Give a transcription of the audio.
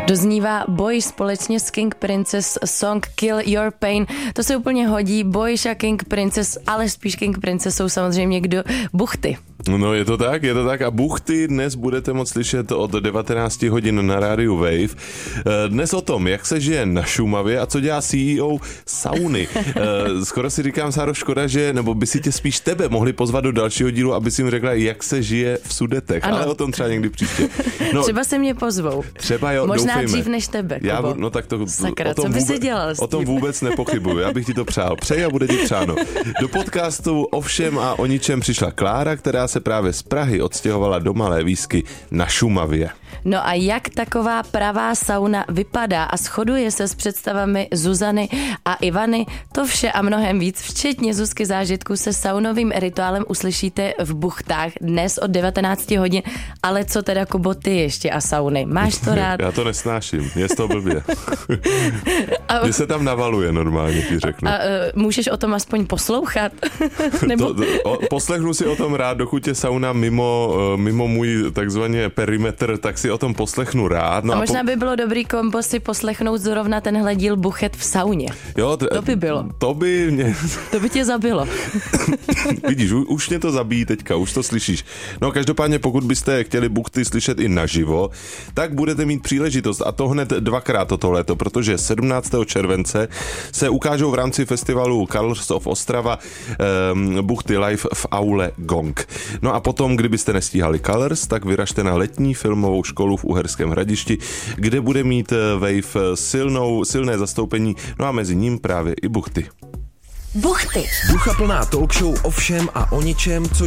Doznívá Boj společně s King Princess song Kill Your Pain. To se úplně hodí. Bojiš a King Princess, ale spíš King Princess jsou samozřejmě kdo buchty. No je to tak a buchty dnes budete moct slyšet od 19 hodin na rádiu Wave. Dnes o tom, jak se žije na Šumavě a co dělá CEO sauny. Skoro si říkám, Sáro, škoda, že, nebo by si tě spíš tebe mohli pozvat do dalšího dílu, aby si jim řekla, jak se žije v Sudetech, ano. Ale o tom třeba někdy příště. No, třeba se mě pozvou. Třeba jo, možná doufejme. Dřív než tebe, Kubo. No tak to, sakra, co by si dělal s tím? O tom vůbec nepochybuju, já bych ti to přál. Přeji a bude ti přáno. Do podcastu O všem a o ničem přišla Klára, která se právě z Prahy odstěhovala do Malé Výsky na Šumavě. No a jak taková pravá sauna vypadá a shoduje se s představami Zuzany a Ivany, to vše a mnohem víc, včetně Zuzky zážitku se saunovým rituálem uslyšíte v Buchtách dnes od 19 hodin. Ale co teda, Kubo, ty ještě a sauny? Máš to rád? Já to nesnáším, je z toho blbě. Mně se tam navaluje normálně, ti řeknu. A můžeš o tom aspoň poslouchat? Nebo... Poslechnu si o tom rád, dokud je sauna mimo můj takzvaný perimetr, tak si o tom poslechnu rád. No a možná by bylo dobrý, kombo, si poslechnout zrovna tenhle díl Buchet v sauně. Jo, to by bylo. To by tě zabilo. Vidíš, už mě to zabíjí teďka, už to slyšíš. No každopádně, pokud byste chtěli buchty slyšet i naživo, tak budete mít příležitost, a to hned dvakrát toto léto, protože 17. července se ukážou v rámci festivalu Colors of Ostrava buchty live v aule Gong. No a potom, kdybyste nestíhali Colors, tak vyražte na letní filmovou školu v Uherském Hradišti, kde bude mít Wave silné zastoupení, no a mezi ním právě i buchty. Buchty. Duchaplná talk show o všem a o ničem, co